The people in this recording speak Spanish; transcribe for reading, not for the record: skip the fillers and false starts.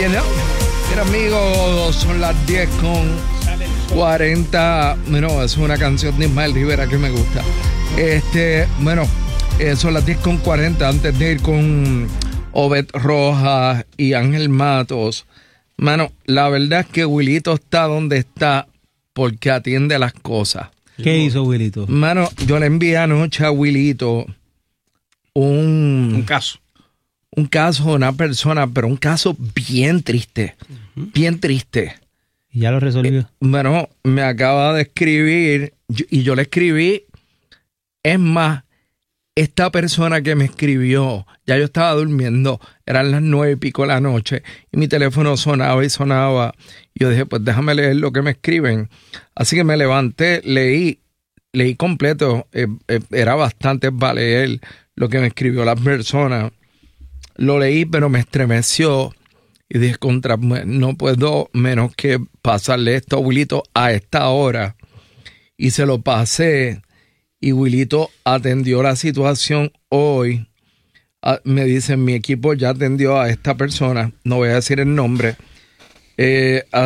Mira, amigos, son las 10:40. Bueno, es una canción de Ismael Rivera que me gusta. Son las 10:40. Antes de ir con Obed Rojas y Ángel Matos. Mano, la verdad es que Wilito está donde está porque atiende las cosas. ¿Qué hizo Wilito? Mano, yo le envié anoche a Wilito un caso de una persona, pero un caso bien triste, bien triste. ¿Y ya lo resolvió? Bueno, me acaba de escribir y yo le escribí. Es más, esta persona que me escribió, ya yo estaba durmiendo, eran las 9:00 de la noche y mi teléfono sonaba y sonaba. Yo dije, pues déjame leer lo que me escriben. Así que me levanté, leí completo. Era bastante para leer lo que me escribió la persona. Lo leí, pero me estremeció y dije, no puedo menos que pasarle esto a Wilito a esta hora. Y se lo pasé y Wilito atendió la situación hoy. Me dicen, mi equipo ya atendió a esta persona, no voy a decir el nombre.